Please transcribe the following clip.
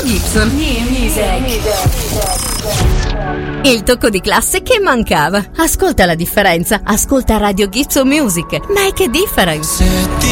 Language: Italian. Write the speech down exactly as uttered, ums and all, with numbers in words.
Gibson. New music. Il tocco di classe che mancava. Ascolta la differenza. Ascolta Radio Gibson Music. Make a difference. Se ti